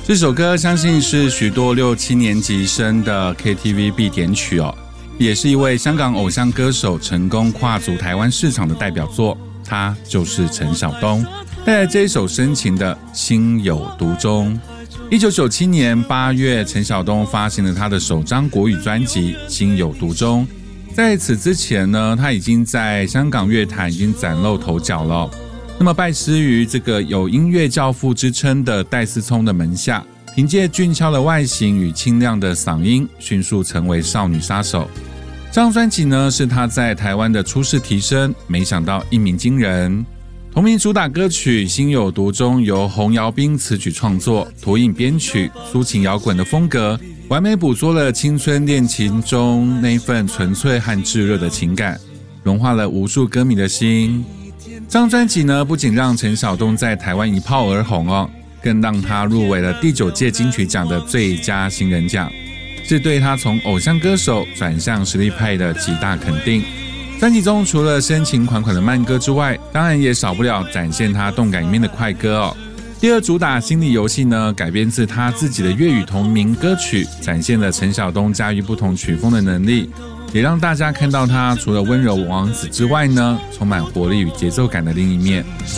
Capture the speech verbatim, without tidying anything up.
这首歌相信是许多六七年级生的 K T V 必点曲哦，也是一位香港偶像歌手成功跨足台湾市场的代表作，他就是陈晓东，带来这一首深情的心有独钟。一九九七年八月，陈晓东发行了他的首张国语专辑《心有独钟》。在此之前呢，他已经在香港乐坛已经崭露头角了。那么拜师于这个有音乐教父之称的戴思聪的门下，凭借俊俏的外形与清亮的嗓音，迅速成为少女杀手。这张专辑呢，是他在台湾的初试提升，没想到一鸣惊人。同名主打歌曲《心有独钟》由洪尧彬词曲创作，投影编曲，抒情摇滚的风格，完美捕捉了青春恋情中那份纯粹和炙热的情感，融化了无数歌迷的心。这张专辑呢，不仅让陈晓东在台湾一炮而红哦，更让他入围了第九届金曲奖的最佳新人奖，是对他从偶像歌手转向实力派的极大肯定。专辑中除了深情款款的慢歌之外，当然也少不了展现他动感一面的快歌哦。第二主打《心理游戏》呢，改编自他自己的粤语同名歌曲，展现了陈晓东驾驭不同曲风的能力，也让大家看到他除了温柔王子之外呢，充满活力与节奏感的另一面。